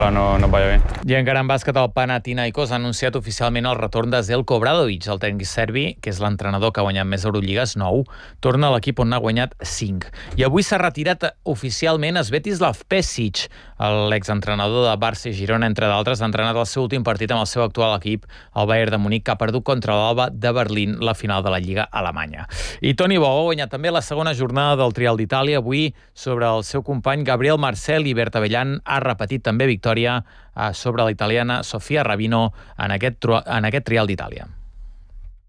no vaya bien. I encara en bàsquet, el Panathinaikos ha anunciat oficialment el retorn de Zeljko Obradović, el tècnic serbi, que és l'entrenador que ha guanyat més Eurolligas, 9. Torna a l'equip on n'ha guanyat 5. I avui s'ha retirat oficialment Svetislav Pesic, l'exentrenador de Barça i Girona, entre d'altres. Ha entrenat el seu últim partit amb el seu actual equip, el Bayern de Munic, que ha perdut contra l'Alba de Berlín la final de la Lliga alemanya. I Toni Bou ha guanyat també la segona jornada del Trial d'Itàlia, avui sobre el seu company Gabriel Marcel, i Bert Avellan ha repetit també victòria sobre la italiana Sofia Rabino en aquest Trial d'Itàlia.